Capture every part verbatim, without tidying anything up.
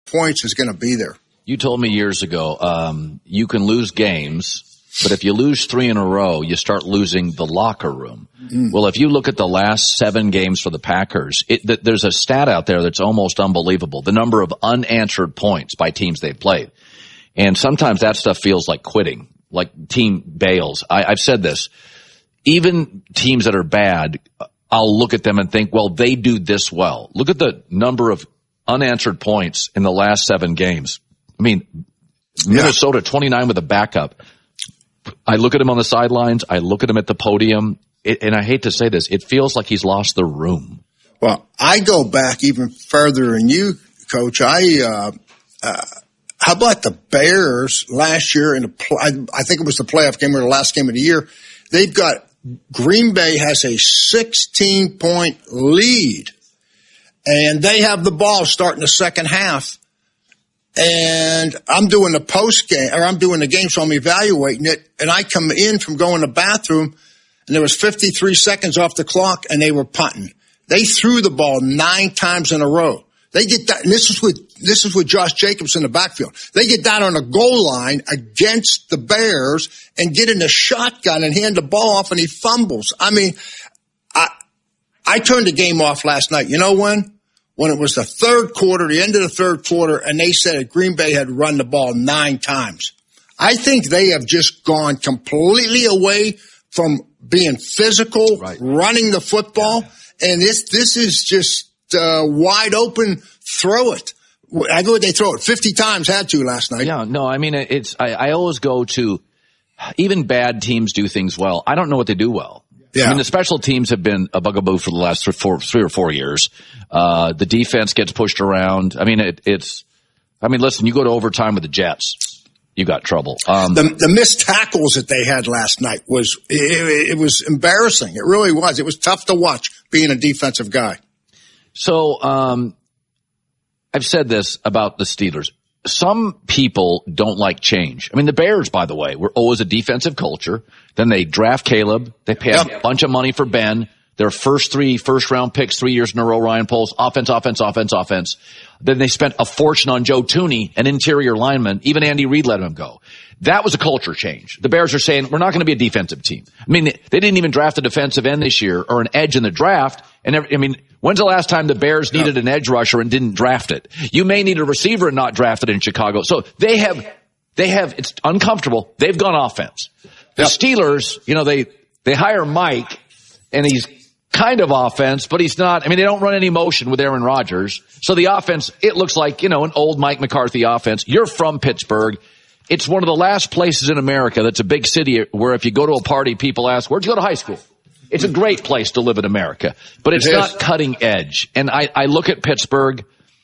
points is going to be there. You told me years ago, um, you can lose games, but if you lose three in a row, you start losing the locker room. Mm. Well, if you look at the last seven games for the Packers, it, th- there's a stat out there that's almost unbelievable. The number of unanswered points by teams they've played. And sometimes that stuff feels like quitting, like team bails. I, I've said this. Even teams that are bad, I'll look at them and think, well, they do this well. Look at the number of unanswered points in the last seven games. I mean, Minnesota, yeah. twenty-nine with a backup. I look at him on the sidelines. I look at him at the podium. It, and I hate to say this, it feels like he's lost the room. Well, I go back even further than you, Coach. I, uh, uh, how about the Bears last year in the, pl- I, I think it was the playoff game or the last game of the year. They've got, Green Bay has a sixteen point lead and they have the ball starting the second half. And I'm doing the post game, or I'm doing the game, so I'm evaluating it. And I come in from going to the bathroom, and there was fifty-three seconds off the clock, and they were punting. They threw the ball nine times in a row. They get that, and this is with this is with Josh Jacobs in the backfield. They get down on the goal line against the Bears and get in the shotgun and hand the ball off, and he fumbles. I mean, I I turned the game off last night. You know when? When it was the third quarter, the end of the third quarter, and they said that Green Bay had run the ball nine times. I think they have just gone completely away from being physical, right. running the football, yeah. and this this is just uh, wide open. Throw it. I go. They throw it fifty times. Had to last night. Yeah, no, I mean it's. I, I always go to even bad teams do things well. I don't know what they do well. Yeah. I mean, the special teams have been a bugaboo for the last three, four, three or four years. Uh, the defense gets pushed around. I mean, it, it's, I mean, listen, you go to overtime with the Jets, you got trouble. Um, the, the missed tackles that they had last night was, it, it was embarrassing. It really was. It was tough to watch being a defensive guy. So, um, I've said this about the Steelers. Some people don't like change. I mean, the Bears, by the way, were always a defensive culture. Then they draft Caleb. They pay yep. a bunch of money for Ben. Their first three first-round picks three years in a row, Ryan Poles, offense, offense, offense, offense. Then they spent a fortune on Joe Thuney, an interior lineman. Even Andy Reid let him go. That was a culture change. The Bears are saying, we're not going to be a defensive team. I mean, they didn't even draft a defensive end this year or an edge in the draft. And every, I mean, when's the last time the Bears needed an edge rusher and didn't draft it? You may need a receiver and not draft it in Chicago. So they have, they have, it's uncomfortable. They've gone offense. The yep. Steelers, you know, they, they hire Mike and he's kind of offense, but he's not, I mean, they don't run any motion with Aaron Rodgers. So the offense, it looks like, you know, an old Mike McCarthy offense. You're from Pittsburgh. It's one of the last places in America that's a big city where if you go to a party, people ask, where'd you go to high school? It's a great place to live in America, but it's it not cutting edge. And I, I look at Pittsburgh,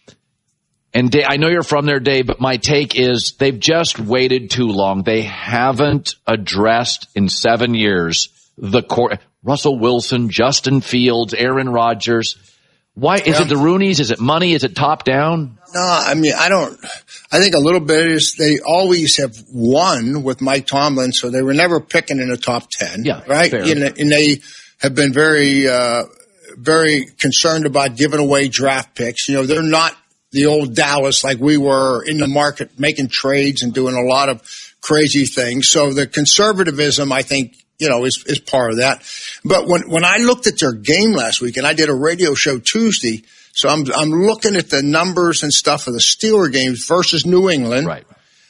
and Dave, I know you're from there, Dave, but my take is they've just waited too long. They haven't addressed in seven years the core. Russell Wilson, Justin Fields, Aaron Rodgers. Why is yeah. it the Rooneys? Is it money? Is it top down? No, I mean, I don't, I think a little bit is they always have won with Mike Tomlin, so they were never picking in the top ten. Yeah. Right. Fair. And, and they have been very, uh, very concerned about giving away draft picks. You know, they're not the old Dallas like we were in the market making trades and doing a lot of crazy things. So the conservatism, I think, you know, is, is part of that. But when, when I looked at their game last week, and I did a radio show Tuesday, so I'm, I'm looking at the numbers and stuff of the Steeler games versus New England. Right.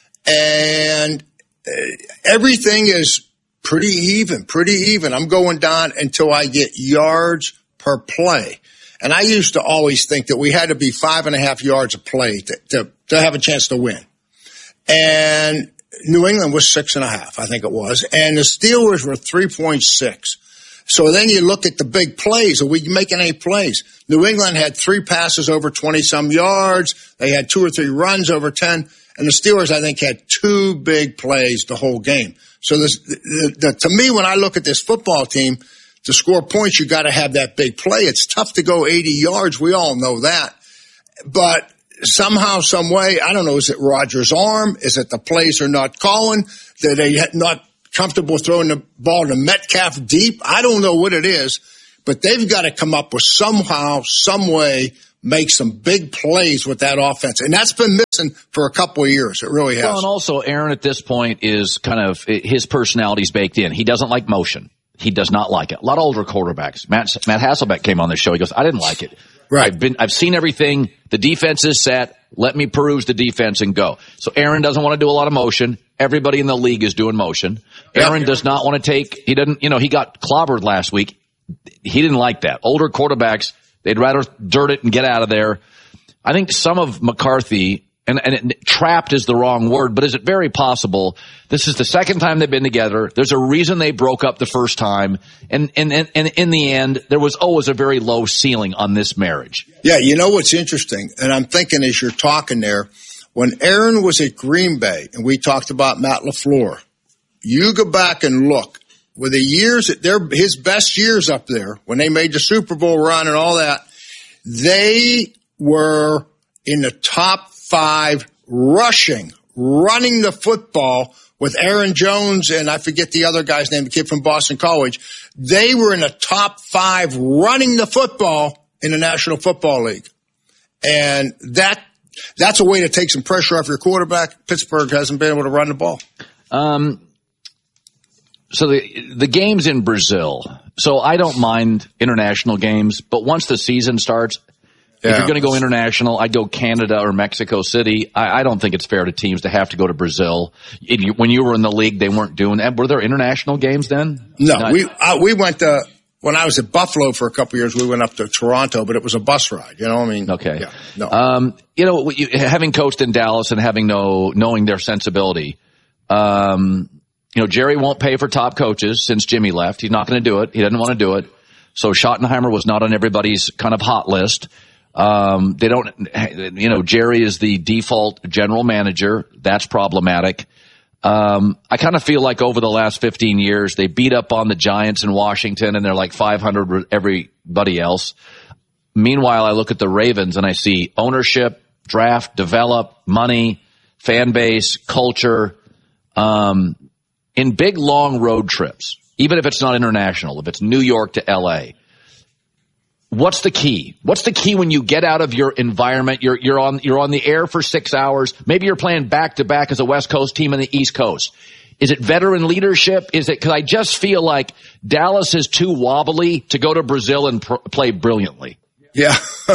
And uh, everything is pretty even, pretty even. I'm going down until I get yards per play. And I used to always think that we had to be five and a half yards a play to, to, to have a chance to win. And New England was six and a half, I think it was. And the Steelers were three point six. So then you look at the big plays. Are we making any plays? New England had three passes over twenty some yards. They had two or three runs over ten. And the Steelers, I think, had two big plays the whole game. So this, the, the, to me, when I look at this football team, to score points, you got to have that big play. It's tough to go eighty yards. We all know that. But somehow, some way, I don't know, is it Rodgers' arm? Is it the plays are not calling? Are they not comfortable throwing the ball to Metcalf deep? I don't know what it is, but they've got to come up with somehow, some way, make some big plays with that offense. And that's been missing for a couple of years. It really has. Well, and also Aaron at this point is kind of, his personality's baked in. He doesn't like motion. He does not like it. A lot of older quarterbacks. Matt, Matt Hasselbeck came on the show. He goes, I didn't like it. Right. I've been, I've seen everything. The defense is set. Let me peruse the defense and go. So Aaron doesn't want to do a lot of motion. Everybody in the league is doing motion. Aaron yep. does not want to take, he doesn't, you know, he got clobbered last week. He didn't like that. Older quarterbacks, they'd rather dirt it and get out of there. I think some of McCarthy, and, and it, trapped is the wrong word, but is it very possible? This is the second time they've been together. There's a reason they broke up the first time. And, and, and, and in the end, there was always a very low ceiling on this marriage. Yeah, you know what's interesting? And I'm thinking as you're talking there, when Aaron was at Green Bay and we talked about Matt LaFleur, you go back and look. With the years, they're his best years up there, when they made the Super Bowl run and all that, they were in the top five rushing, running the football with Aaron Jones and I forget the other guy's name, the kid from Boston College. They were in the top five running the football in the National Football League. And that that's a way to take some pressure off your quarterback. Pittsburgh hasn't been able to run the ball. Um. So the the games in Brazil. So I don't mind international games, but once the season starts, yeah. if you're going to go international, I'd go Canada or Mexico City. I, I don't think it's fair to teams to have to go to Brazil. It, when you were in the league, they weren't doing that. Were there international games then? No, Not, we uh, we went to when I was at Buffalo for a couple of years. We went up to Toronto, but it was a bus ride. You know, I mean, okay, yeah, no. Um, you know, you, having coached in Dallas and having no knowing their sensibility. Um. You know, Jerry won't pay for top coaches since Jimmy left. He's not going to do it. He doesn't want to do it. So Schottenheimer was not on everybody's kind of hot list. Um, they don't, you know, Jerry is the default general manager. That's problematic. Um, I kind of feel like over the last fifteen years, they beat up on the Giants in Washington and they're like five hundred with everybody else. Meanwhile, I look at the Ravens and I see ownership, draft, develop, money, fan base, culture, um, in big, long road trips, even if it's not international, if it's New York to L A, what's the key? What's the key when you get out of your environment? You're, you're on, you're on the air for six hours. Maybe you're playing back to back as a West Coast team and the East Coast. Is it veteran leadership? Is it, cause I just feel like Dallas is too wobbly to go to Brazil and pr- play brilliantly. Yeah.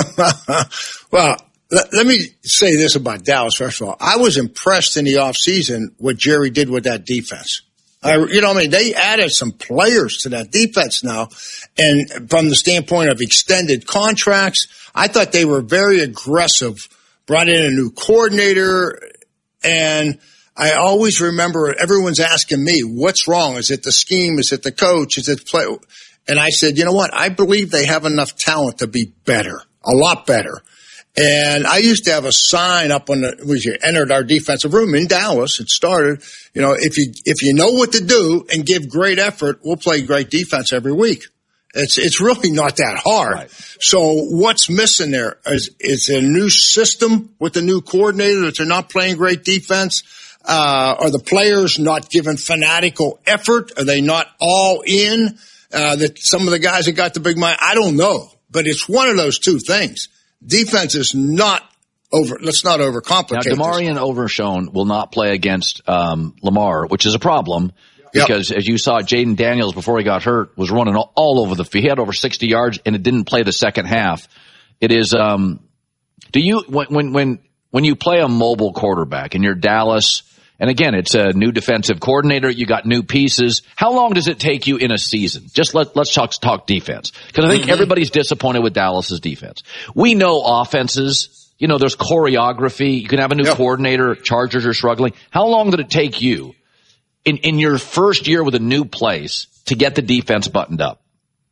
Well, let, let me say this about Dallas. First of all, I was impressed in the off season what Jerry did with that defense. I, you know, I mean, they added some players to that defense now. And from the standpoint of extended contracts, I thought they were very aggressive, brought in a new coordinator. And I always remember everyone's asking me, what's wrong? Is it the scheme? Is it the coach? Is it play? And I said, you know what? I believe they have enough talent to be better, a lot better. And I used to have a sign up on the, when you entered our defensive room in Dallas, it started, you know, if you, if you know what to do and give great effort, we'll play great defense every week. It's, it's really not that hard. Right. So what's missing there is, is a new system with the new coordinator that they're not playing great defense. Uh, are the players not giving fanatical effort? Are they not all in? Uh, that some of the guys that got the big money, I don't know, but it's one of those two things. Defense is not over. Let's not overcomplicate. Now, DeMarion Overshown will not play against um, Lamar, which is a problem because, yep. as you saw, Jaden Daniels before he got hurt was running all, all over the field. He had over sixty yards, and it didn't play the second half. It is. Um, do you when when when when you play a mobile quarterback and you're Dallas? And again, it's a new defensive coordinator. You got new pieces. How long does it take you in a season? Just let, let's talk, talk defense. Because I think mm-hmm. everybody's disappointed with Dallas's defense. We know offenses, you know, there's choreography. You can have a new yep. coordinator. Chargers are struggling. How long did it take you in, in your first year with a new place to get the defense buttoned up?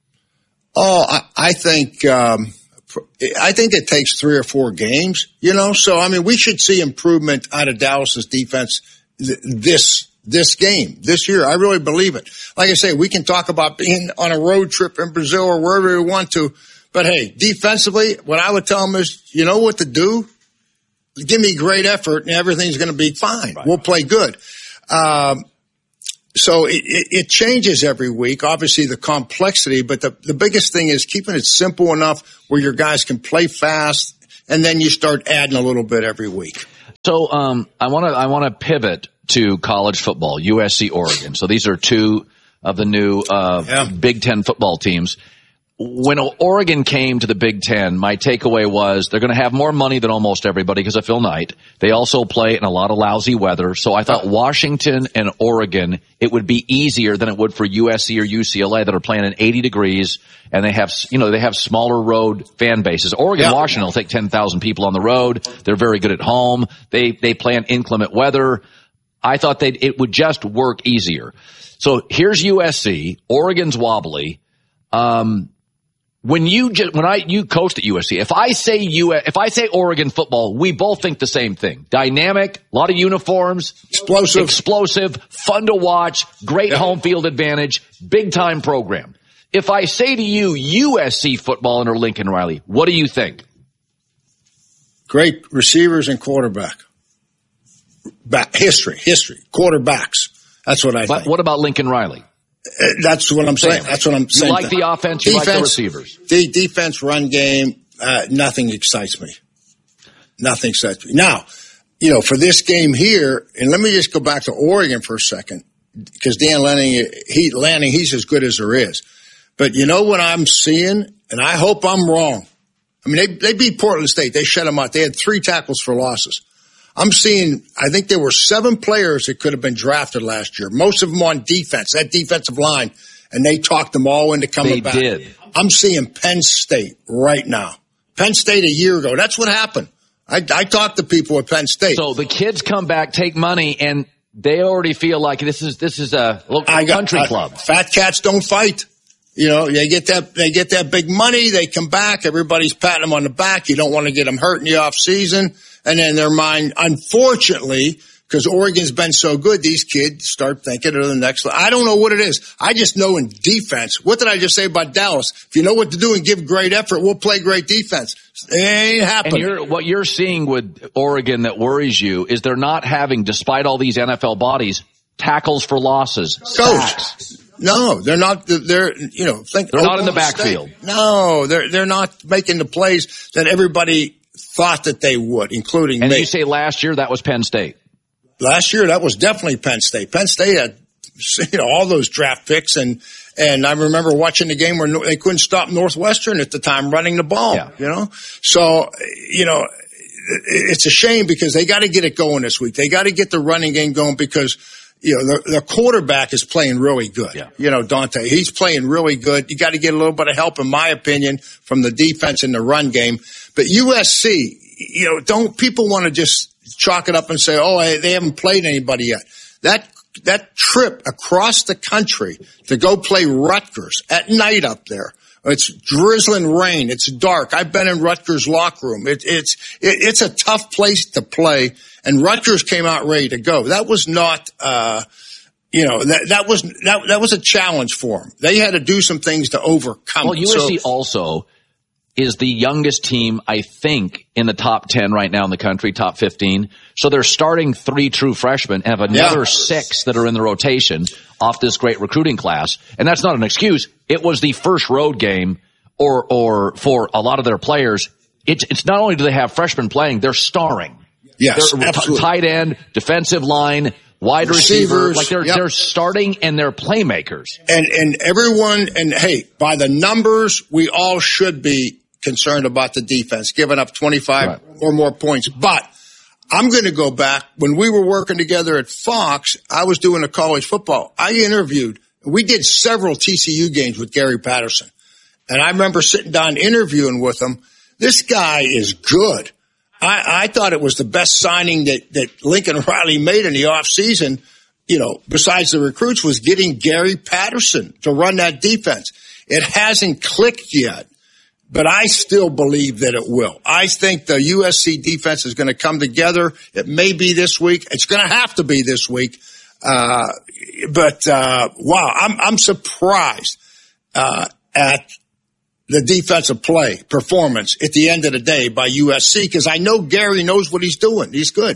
Oh, I, I think, um, I think it takes three or four games, you know, so I mean, we should see improvement out of Dallas's defense this, this game, this year. I really believe it. Like I say, we can talk about being on a road trip in Brazil or wherever we want to, but hey, defensively, what I would tell them is, you know what to do? Give me great effort and everything's going to be fine. Right. We'll play good. Um, So it, it, it changes every week, obviously the complexity, but the, the biggest thing is keeping it simple enough where your guys can play fast, and then you start adding a little bit every week. So um, I want to I want to pivot to college football, U S C, Oregon. So these are two of the new uh, yeah. Big Ten football teams. When Oregon came to the Big Ten, my takeaway was they're going to have more money than almost everybody because of Phil Knight. They also play in a lot of lousy weather. So I thought Washington and Oregon, it would be easier than it would for U S C or U C L A that are playing in eighty degrees, and they have, you know, they have smaller road fan bases. Oregon, yeah. Washington will take ten thousand people on the road. They're very good at home. They, they play in inclement weather. I thought they it would just work easier. So here's U S C. Oregon's wobbly. Um, When you just, when I, you coached at U S C, if I say U, if I say Oregon football, we both think the same thing. Dynamic, a lot of uniforms. Explosive. Explosive, fun to watch, great yeah. home field advantage, big time program. If I say to you U S C football under Lincoln Riley, what do you think? Great receivers and quarterback. Back, history, history, quarterbacks. That's what I but think. What about Lincoln Riley? That's what I'm saying. That's what I'm saying. You like the offense, you defense, like the receivers. The defense, run game, uh, nothing excites me. Nothing excites me. Now, you know, for this game here, and let me just go back to Oregon for a second, because Dan Lanning, he, Lanning, he's as good as there is. But you know what I'm seeing, and I hope I'm wrong. I mean, they, they beat Portland State. They shut them out. They had three tackles for losses. I'm seeing, I think there were seven players that could have been drafted last year. Most of them on defense, that defensive line, and they talked them all into coming they back. They did. I'm seeing Penn State right now. Penn State a year ago. That's what happened. I, I talked to people at Penn State. So the kids come back, take money, and they already feel like this is this is a local I got, country I, club. Fat cats don't fight. You know, they get that they get that big money. They come back. Everybody's patting them on the back. You don't want to get them hurt in the off season. And then their mind, unfortunately, because Oregon's been so good, these kids start thinking of the next level. I don't know what it is. I just know in defense. What did I just say about Dallas? If you know what to do and give great effort, we'll play great defense. It ain't happening. And you're, what you're seeing with Oregon that worries you is they're not having, despite all these N F L bodies, tackles for losses, sacks. No, they're not. They're, you know, think they're not in the backfield. State. No, they're they're not making the plays that everybody thought that they would, including and me. You say last year that was Penn State. Last year that was definitely Penn State. Penn State had, you know, all those draft picks, and and I remember watching the game where they couldn't stop Northwestern at the time running the ball. Yeah. You know, so you know, it's a shame because they got to get it going this week. They got to get the running game going because. You know, the, the quarterback is playing really good. Yeah. You know, Dante, he's playing really good. You got to get a little bit of help, in my opinion, from the defense in the run game. But U S C, you know, don't people want to just chalk it up and say, oh, they haven't played anybody yet. That, that trip across the country to go play Rutgers at night up there. It's drizzling rain. It's dark. I've been in Rutgers' locker room. It, it's it, it's a tough place to play, and Rutgers came out ready to go. That was not, uh, you know, that that was that that was a challenge for them. They had to do some things to overcome. Well, U S C so, also is the youngest team, I think, in the top ten right now in the country, top fifteen. So they're starting three true freshmen and have another yeah. six that are in the rotation off this great recruiting class. And that's not an excuse. It was the first road game or, or for a lot of their players. It's, it's not only do they have freshmen playing, they're starring. Yes, they're absolutely. T- tight end, defensive line, wide Receivers, receiver. Like they're, yep. they're starting and they're playmakers. And, and everyone, and hey, by the numbers, we all should be concerned about the defense, giving up twenty-five right. or more points. But I'm going to go back. When we were working together at Fox, I was doing a college football. I interviewed, we did several T C U games with Gary Patterson. And I remember sitting down interviewing with him. This guy is good. I, I thought it was the best signing that, that Lincoln Riley made in the offseason, you know, besides the recruits, was getting Gary Patterson to run that defense. It hasn't clicked yet. But I still believe that it will. I think the U S C defense is going to come together. It may be this week. It's going to have to be this week. Uh, but, uh, wow, I'm, I'm surprised, uh, at the defensive play performance at the end of the day by U S C because I know Gary knows what he's doing. He's good.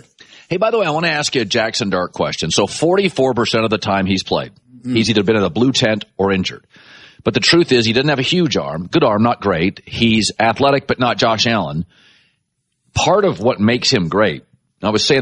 Hey, by the way, I want to ask you a Jackson Dart question. So forty-four percent of the time he's played, mm. he's either been in a blue tent or injured. But the truth is he doesn't have a huge arm. Good arm, not great. He's athletic, but not Josh Allen. Part of what makes him great, I was saying